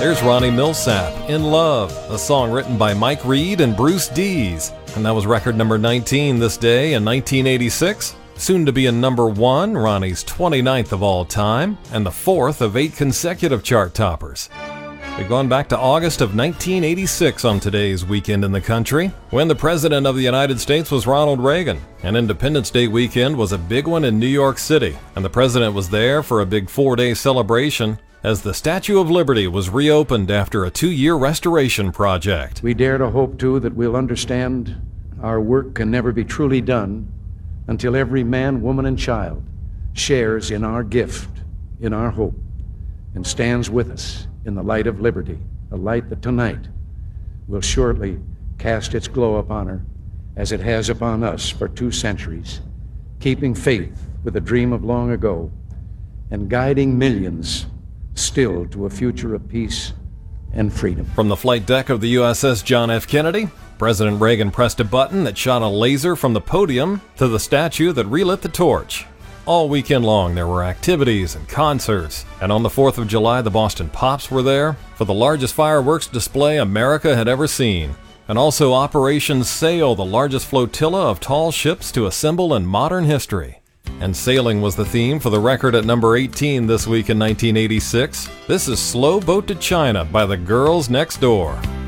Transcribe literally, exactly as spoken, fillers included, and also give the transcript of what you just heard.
There's Ronnie Milsap, In Love, a song written by Mike Reed and Bruce Dees. And that was record number nineteen this day in nineteen eighty-six. Soon to be a number one, Ronnie's twenty-ninth of all time, and the fourth of eight consecutive chart toppers. We've gone back to August of nineteen eighty-six on today's Weekend in the Country, when the President of the United States was Ronald Reagan. And Independence Day weekend was a big one in New York City, and the President was there for a big four-day celebration as the Statue of Liberty was reopened after a two-year restoration project. We dare to hope, too, that we'll understand our work can never be truly done until every man, woman, and child shares in our gift, in our hope, and stands with us in the light of liberty, a light that tonight will shortly cast its glow upon her as it has upon us for two centuries, keeping faith with a dream of long ago and guiding millions still to a future of peace and freedom. From the flight deck of the U S S John F. Kennedy, President Reagan pressed a button that shot a laser from the podium to the statue that relit the torch. All weekend long there were activities and concerts, and on the fourth of July the Boston Pops were there for the largest fireworks display America had ever seen, and also Operation Sail, the largest flotilla of tall ships to assemble in modern history. And sailing was the theme for the record at number eighteen this week in nineteen eighty-six. This is Slow Boat to China by the Girls Next Door.